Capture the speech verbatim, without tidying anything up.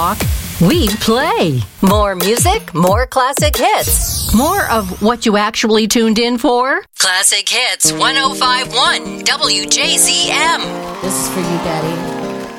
talk, we play. More music, more classic hits. More of what you actually tuned in for. Classic Hits one oh five point one W J Z M. This is for you, Daddy.